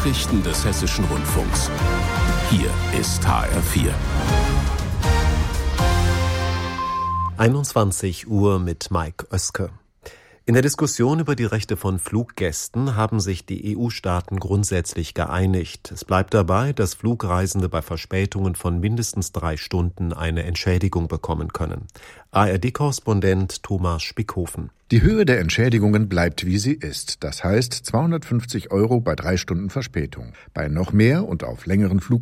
Nachrichten des Hessischen Rundfunks. Hier ist HR4. 21 Uhr mit Mike Oeske. In der Diskussion über die Rechte von Fluggästen haben sich die EU-Staaten grundsätzlich geeinigt. Es bleibt dabei, dass Flugreisende bei Verspätungen von mindestens 3 Stunden eine Entschädigung bekommen können. ARD-Korrespondent Thomas Spickhofen. Die Höhe der Entschädigungen bleibt, wie sie ist. Das heißt 250 € bei 3 Stunden Verspätung. Bei noch mehr und auf längeren Flugzeugen